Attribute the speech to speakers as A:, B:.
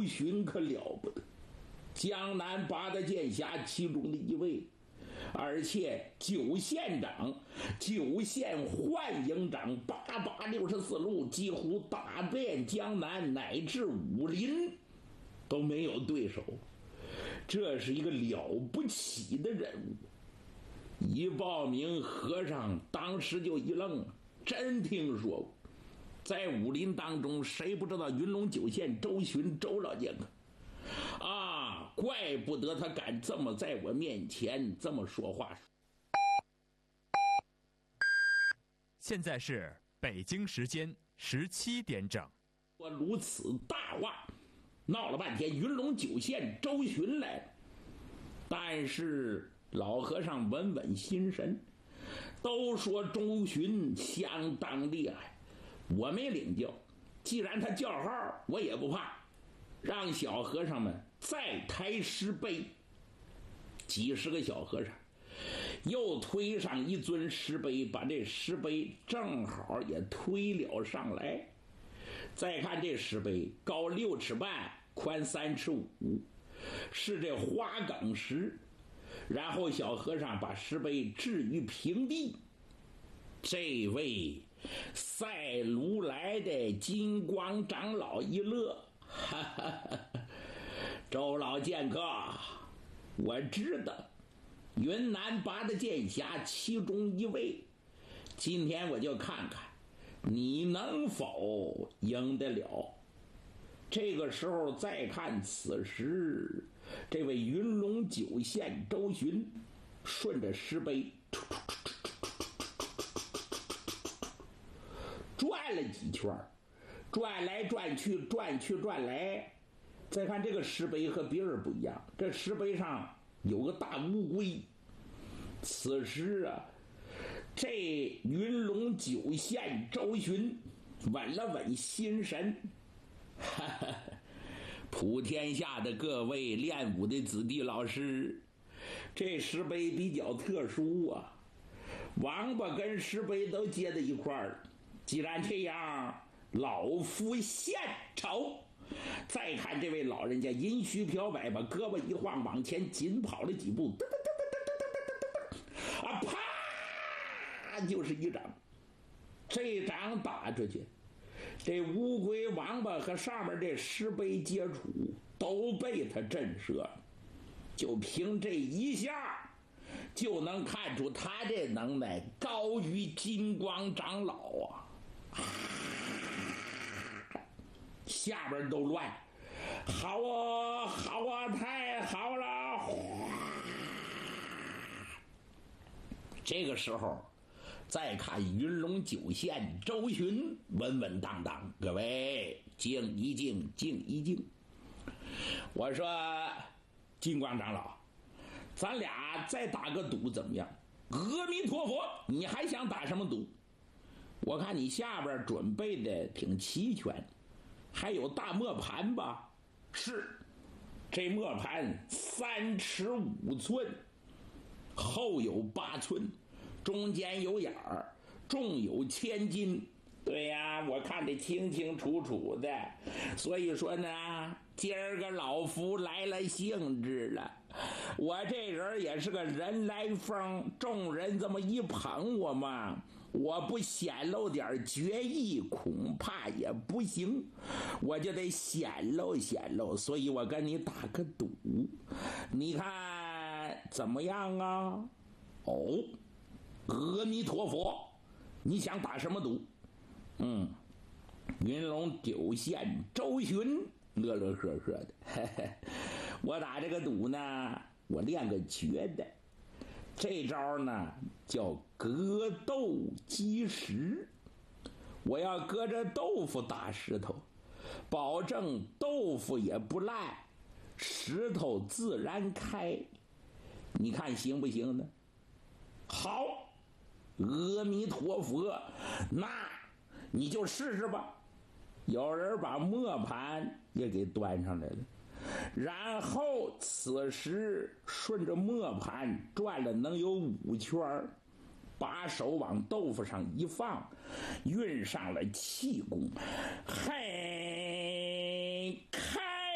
A: 勋可了不得，江南八大剑侠其中的一位，而且9县长、9县幻营长864路，几乎打遍江南乃至武林都没有对手。这是一个了不起的人物。一报名，和尚当时就一愣，真听说过，在武林当中谁不知道云龙9县周巡周老剑客啊？怪不得他敢这么在我面前这么说话。
B: 现在是北京时间17点整。
A: 我如此大话，闹了半天云龙9县周巡来了，但是老和尚稳稳心神，都说周巡相当厉害，我没领教，既然他叫号，我也不怕，让小和尚们再抬石碑。几十个小和尚又推上一尊石碑，把这石碑正好也推了上来。再看这石碑，高6尺半，宽3尺5，是这花岗石。然后小和尚把石碑置于平地。这位赛如来的金光长老一乐，哈哈哈！周老剑客，我知道云南八大剑侠其中一位，今天我就看看你能否赢得了。这个时候再看此时，这位云龙9县周巡顺着石碑转了几圈，转来转去，转去转来。再看这个石碑和别人不一样，这石碑上有个大乌龟。此时啊，这云龙9县周巡稳了稳心神，哈哈，普天下的各位练武的子弟老师，这石碑比较特殊啊，王八跟石碑都接在一块儿。既然这样，老夫献丑。再看这位老人家阴虚飘摆，把胳膊一晃，往前紧跑了几步，啊，啪，就是一掌。这掌打出去，这乌龟、王八和上面这石碑接触，都被他震慑了。就凭这一下，就能看出他这能耐高于金光长老啊！下边都乱，好啊，好啊，太好了！这个时候，再看云龙9县周巡稳稳当当，各位静一静，静一静。我说金光长老，咱俩再打个赌怎么样？阿弥陀佛，你还想打什么赌？我看你下边准备的挺齐全，还有大磨盘吧？是，这磨盘3尺5寸，厚有8寸，中间有眼儿，重有1000斤。对呀，我看得清清楚楚的。所以说呢，今儿个老夫来了兴致了。我这人也是个人来疯，众人这么一捧我嘛，我不显露点决意恐怕也不行，我就得显露显露。所以我跟你打个赌，你看怎么样啊？哦，阿弥陀佛，你想打什么赌？云龙9县周巡乐乐呵呵的，嘿嘿，我打这个赌呢，我练个绝的，这招呢叫格斗击石。我要搁着豆腐打石头，保证豆腐也不烂，石头自然开。你看行不行呢？好，阿弥陀佛，那你就试试吧。有人把磨盘也给端上来了，然后此时顺着磨盘转了能有5圈，把手往豆腐上一放，运上了气功，嘿，